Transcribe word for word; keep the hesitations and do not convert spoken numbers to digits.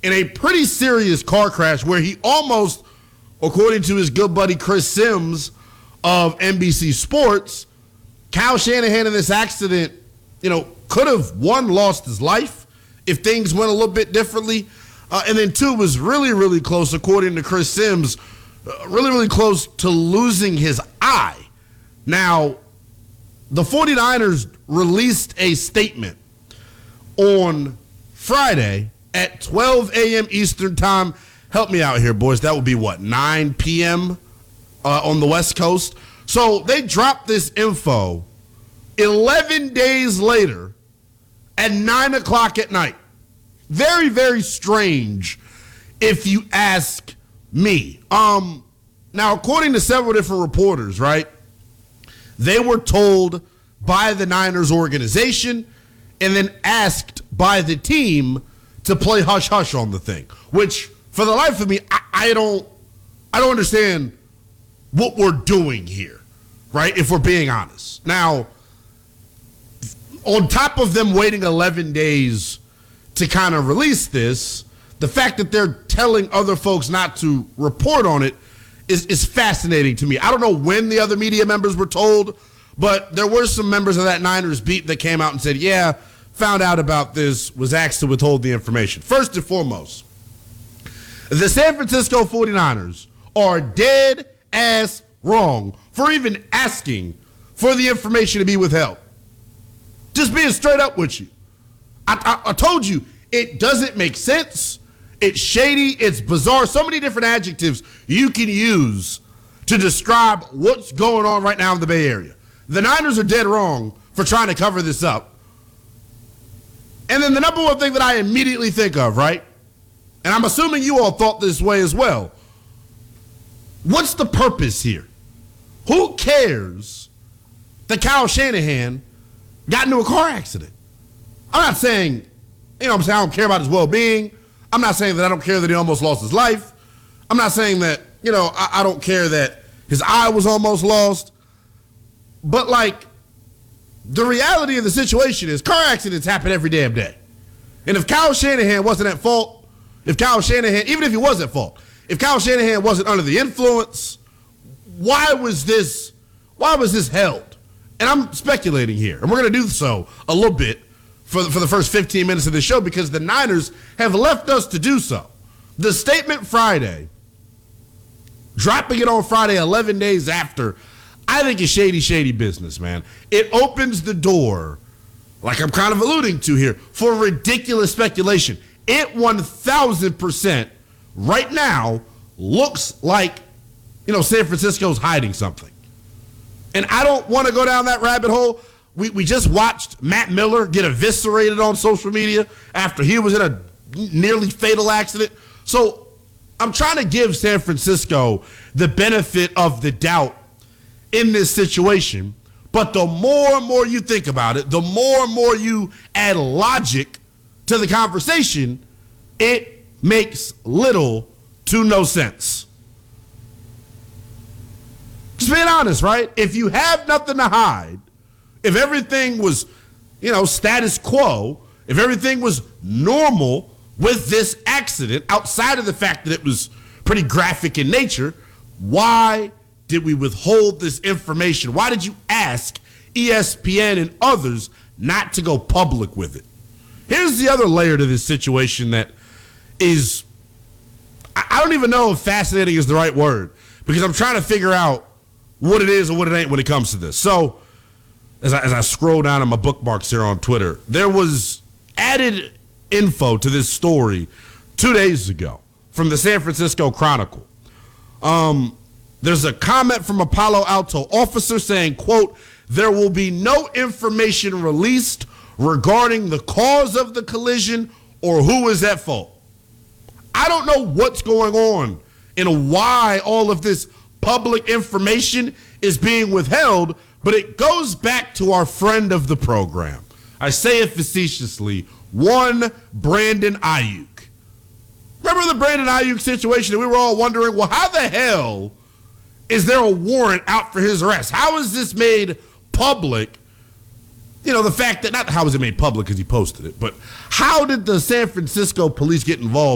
in a pretty serious car crash where he almost, according to his good buddy Chris Sims of N B C Sports, Kyle Shanahan in this accident, you know, could have, one, lost his life if things went a little bit differently. Uh, and then, two, was really, really close, according to Chris Sims, uh, really, really close to losing his eye. Now, the 49ers released a statement on Friday at twelve a.m. Eastern time. Help me out here, boys. That would be what, nine p.m. Uh, on the West Coast? So they dropped this info eleven days later at nine o'clock at night. Very, very strange if you ask me. Um, now, according to several different reporters, right, they were told by the Niners organization and then asked by the team to play hush-hush on the thing, which, for the life of me, I, I don't I don't understand what we're doing here, right, if we're being honest. Now, on top of them waiting eleven days to kind of release this, the fact that they're telling other folks not to report on it is, is fascinating to me. I don't know when the other media members were told, but there were some members of that Niners beat that came out and said, yeah, found out about this, was asked to withhold the information. First and foremost, the San Francisco 49ers are dead ass wrong for even asking for the information to be withheld. Just being straight up with you. I, I, I told you, it doesn't make sense. It's shady. It's bizarre. So many different adjectives you can use to describe what's going on right now in the Bay Area. The Niners are dead wrong for trying to cover this up. And then the number one thing that I immediately think of, right? And I'm assuming you all thought this way as well. What's the purpose here? Who cares that Kyle Shanahan got into a car accident? I'm not saying, you know what I'm saying, I don't care about his well-being. I'm not saying that I don't care that he almost lost his life. I'm not saying that, you know, I, I don't care that his eye was almost lost. But, like, the reality of the situation is car accidents happen every damn day. And if Kyle Shanahan wasn't at fault, if Kyle Shanahan, even if he was at fault, if Kyle Shanahan wasn't under the influence, why was this, why was this held? And I'm speculating here, and we're going to do so a little bit for the, for the first fifteen minutes of the show because the Niners have left us to do so. The statement Friday, dropping it on Friday eleven days after, I think is shady, shady business, man. It opens the door, like I'm kind of alluding to here, for ridiculous speculation. It one thousand percent right now looks like, you know, San Francisco's hiding something. And I don't want to go down that rabbit hole. We we just watched Matt Miller get eviscerated on social media after he was in a nearly fatal accident. So I'm trying to give San Francisco the benefit of the doubt in this situation. But the more and more you think about it, the more and more you add logic to the conversation, it makes little to no sense. Just being honest, right? If you have nothing to hide, if everything was, you know, status quo, if everything was normal with this accident, outside of the fact that it was pretty graphic in nature, why did we withhold this information? Why did you ask E S P N and others not to go public with it? Here's the other layer to this situation that is, I don't even know if fascinating is the right word, because I'm trying to figure out what it is and what it ain't when it comes to this. So as I, as I scroll down on my bookmarks here on Twitter, there was added info to this story two days ago from the San Francisco Chronicle. Um, there's a comment from a Palo Alto officer saying, quote, there will be no information released regarding the cause of the collision or who is at fault. I don't know what's going on and why all of this public information is being withheld, but it goes back to our friend of the program. I say it facetiously, one Brandon Ayuk. Remember the Brandon Ayuk situation that we were all wondering, well, how the hell is there a warrant out for his arrest? How is this made public? You know, the fact that, not how was it made public because he posted it, but how did the San Francisco police get involved